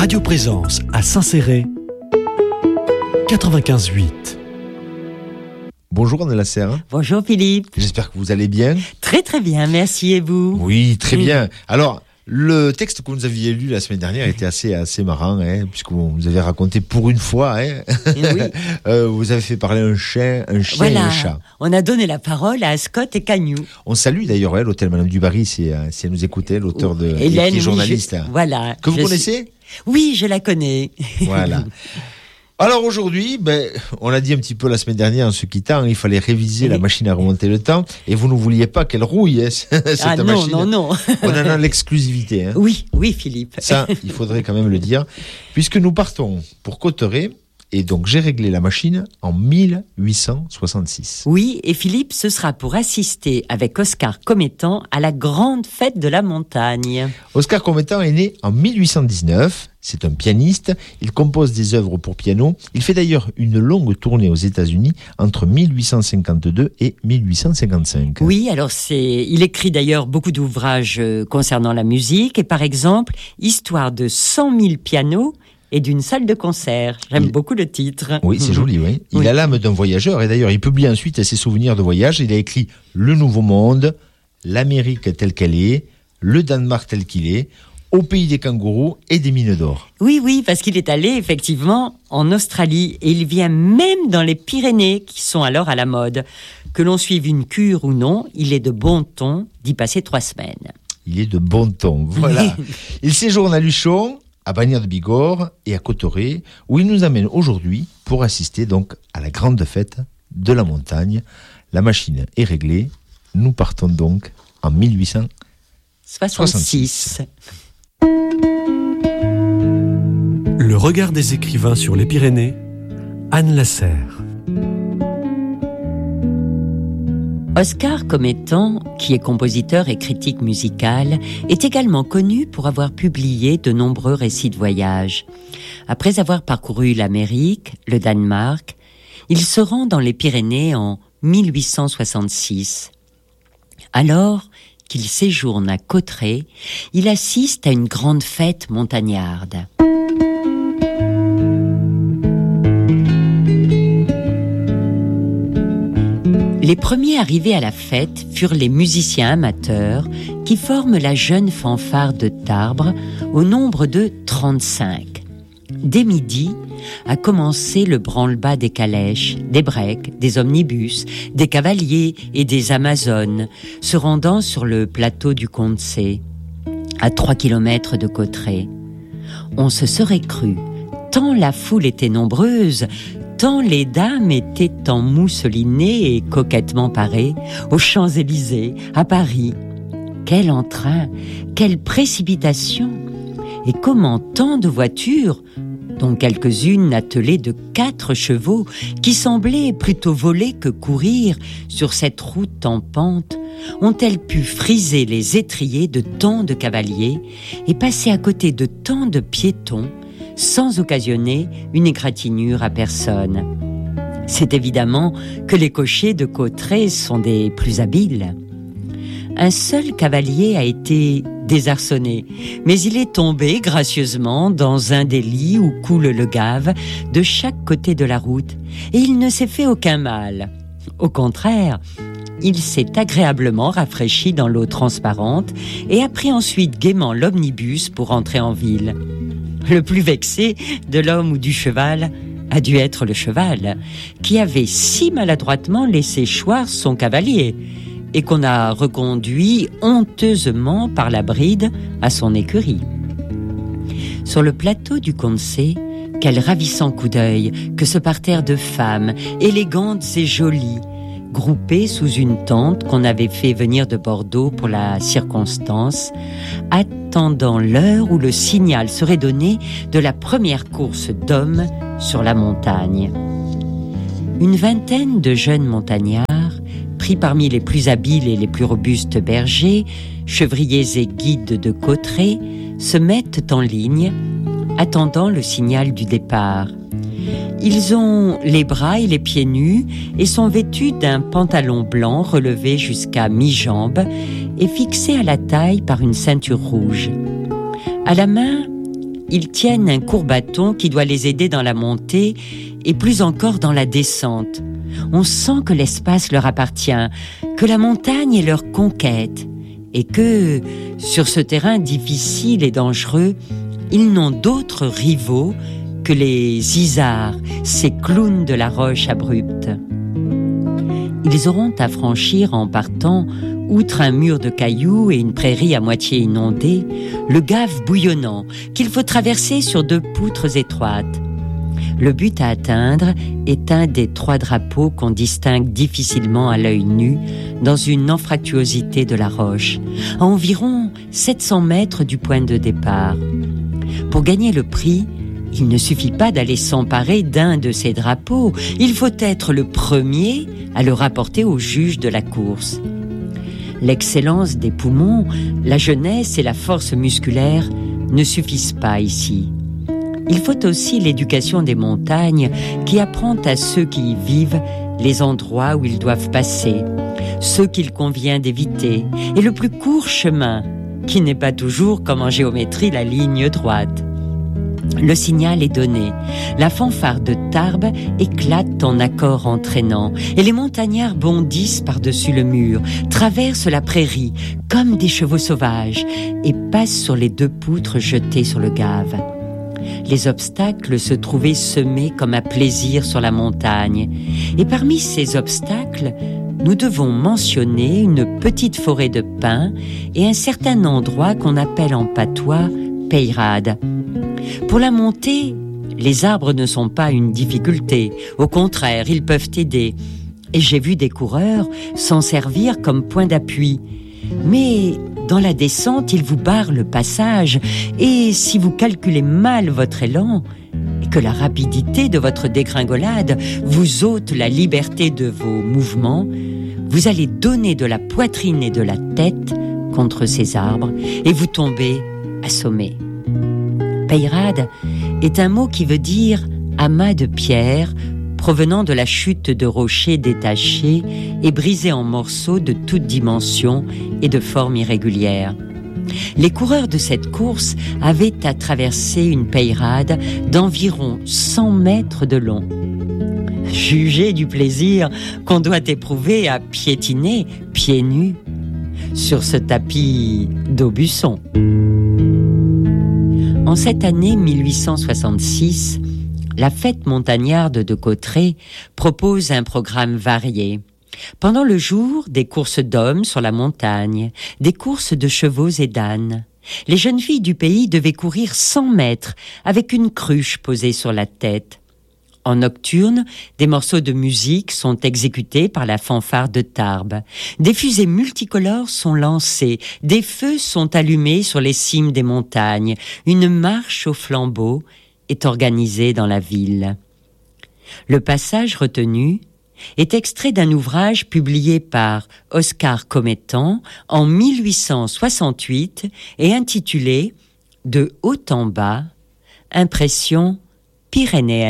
Radio Présence à Saint-Céré, 95.8. Bonjour Anne Lasserre. Bonjour Philippe. J'espère que vous allez bien. Très très bien, merci, et vous? Oui, très bien. Alors, le texte que vous nous aviez lu la semaine dernière était assez marrant, puisque vous nous avez raconté pour une fois, Oui. Vous avez fait parler un chien Voilà. et un chat. On a donné la parole à Scott et Cagnou. On salue d'ailleurs l'hôtel Madame Dubarry, si elle nous écoutait, l'auteur de Hélène, qui est journaliste. Voilà. Que vous connaissez? Oui, je la connais. Voilà. Alors aujourd'hui, on l'a dit un petit peu la semaine dernière en se quittant, il fallait réviser la machine à remonter le temps, et vous ne vouliez pas qu'elle rouille, cette machine. Non. On en a l'exclusivité. Oui, Philippe. Ça, il faudrait quand même le dire, puisque nous partons pour Cauterets, et donc j'ai réglé la machine en 1866. Oui, et Philippe, ce sera pour assister avec Oscar Comettan à la grande fête de la montagne. Oscar Comettan est né en 1819, c'est un pianiste, il compose des œuvres pour piano, il fait d'ailleurs une longue tournée aux États-Unis entre 1852 et 1855. Oui, alors il écrit d'ailleurs beaucoup d'ouvrages concernant la musique, et par exemple, Histoire de 100 000 pianos et d'une salle de concert. J'aime beaucoup le titre. Oui, c'est joli, oui. Il a l'âme d'un voyageur, et d'ailleurs, il publie ensuite ses souvenirs de voyage. Il a écrit Le Nouveau Monde, l'Amérique telle qu'elle est, le Danemark tel qu'il est, au pays des kangourous et des mines d'or. Oui, parce qu'il est allé effectivement en Australie, et il vient même dans les Pyrénées, qui sont alors à la mode. Que l'on suive une cure ou non, il est de bon ton d'y passer 3 semaines. Il est de bon ton, voilà. Il séjourne à Luchon, à Bagnères de Bigorre et à Cauterets, où il nous amène aujourd'hui pour assister donc à la grande fête de la montagne. La machine est réglée. Nous partons donc en 1866. Le regard des écrivains sur les Pyrénées, Anne Lasserre. Oscar Comettan, qui est compositeur et critique musical, est également connu pour avoir publié de nombreux récits de voyage. Après avoir parcouru l'Amérique, le Danemark, il se rend dans les Pyrénées en 1866. Alors qu'il séjourne à Cauterets, il assiste à une grande fête montagnarde. Les premiers arrivés à la fête furent les musiciens amateurs qui forment la jeune fanfare de Tarbes au nombre de 35. Dès midi a commencé le branle-bas des calèches, des breaks, des omnibus, des cavaliers et des amazones se rendant sur le plateau du Condé, à 3 kilomètres de Cauterets. On se serait cru, tant la foule était nombreuse, tant les dames étaient en mousselinée et coquettement parées, aux Champs-Élysées, à Paris. Quel entrain, quelle précipitation! Et comment tant de voitures, dont quelques-unes attelées de 4 chevaux, qui semblaient plutôt voler que courir sur cette route en pente, ont-elles pu friser les étriers de tant de cavaliers et passer à côté de tant de piétons, sans occasionner une égratignure à personne. C'est évidemment que les cochers de Cauterets sont des plus habiles. Un seul cavalier a été désarçonné, mais il est tombé gracieusement dans un des lits où coule le Gave de chaque côté de la route, et il ne s'est fait aucun mal. Au contraire, il s'est agréablement rafraîchi dans l'eau transparente et a pris ensuite gaiement l'omnibus pour entrer en ville. Le plus vexé de l'homme ou du cheval a dû être le cheval, qui avait si maladroitement laissé choir son cavalier et qu'on a reconduit honteusement par la bride à son écurie. Sur le plateau du Condé, quel ravissant coup d'œil que ce parterre de femmes, élégantes et jolies, groupées sous une tente qu'on avait fait venir de Bordeaux pour la circonstance, attendant l'heure où le signal serait donné de la première course d'hommes sur la montagne. Une vingtaine de jeunes montagnards, pris parmi les plus habiles et les plus robustes bergers, chevriers et guides de Cauterets, se mettent en ligne, attendant le signal du départ. Ils ont les bras et les pieds nus et sont vêtus d'un pantalon blanc relevé jusqu'à mi-jambe et fixé à la taille par une ceinture rouge. À la main, ils tiennent un court bâton qui doit les aider dans la montée et plus encore dans la descente. On sent que l'espace leur appartient, que la montagne est leur conquête et que, sur ce terrain difficile et dangereux, ils n'ont d'autres rivaux que les isards, ces clowns de la roche abrupte. Ils auront à franchir en partant, outre un mur de cailloux et une prairie à moitié inondée, le Gave bouillonnant qu'il faut traverser sur 2 poutres étroites. Le but à atteindre est un des 3 drapeaux qu'on distingue difficilement à l'œil nu dans une anfractuosité de la roche, à environ 700 mètres du point de départ. Pour gagner le prix, il ne suffit pas d'aller s'emparer d'un de ces drapeaux, il faut être le premier à le rapporter au juge de la course. L'excellence des poumons, la jeunesse et la force musculaire ne suffisent pas ici. Il faut aussi l'éducation des montagnes qui apprend à ceux qui y vivent les endroits où ils doivent passer, ceux qu'il convient d'éviter, et le plus court chemin, qui n'est pas toujours, comme en géométrie, la ligne droite. Le signal est donné. La fanfare de Tarbes éclate en accords entraînants et les montagnards bondissent par-dessus le mur, traversent la prairie comme des chevaux sauvages et passent sur les 2 poutres jetées sur le Gave. Les obstacles se trouvaient semés comme à plaisir sur la montagne. Et parmi ces obstacles, nous devons mentionner une petite forêt de pins et un certain endroit qu'on appelle en patois Peyrade. Pour la montée, les arbres ne sont pas une difficulté. Au contraire, ils peuvent aider. Et j'ai vu des coureurs s'en servir comme point d'appui. Mais dans la descente, ils vous barrent le passage. Et si vous calculez mal votre élan, et que la rapidité de votre dégringolade vous ôte la liberté de vos mouvements, vous allez donner de la poitrine et de la tête contre ces arbres et vous tombez assommé. Peyrade est un mot qui veut dire amas de pierre, provenant de la chute de rochers détachés et brisés en morceaux de toutes dimensions et de formes irrégulières. Les coureurs de cette course avaient à traverser une peyrade d'environ 100 mètres de long. Jugez du plaisir qu'on doit éprouver à piétiner pieds nus sur ce tapis d'Aubusson. En cette année 1866, la fête montagnarde de Cauterets propose un programme varié. Pendant le jour, des courses d'hommes sur la montagne, des courses de chevaux et d'ânes. Les jeunes filles du pays devaient courir 100 mètres avec une cruche posée sur la tête. En nocturne, des morceaux de musique sont exécutés par la fanfare de Tarbes. Des fusées multicolores sont lancées, des feux sont allumés sur les cimes des montagnes. Une marche au flambeau est organisée dans la ville. Le passage retenu est extrait d'un ouvrage publié par Oscar Commettant en 1868 et intitulé « De haut en bas, impression pyrénéenne ».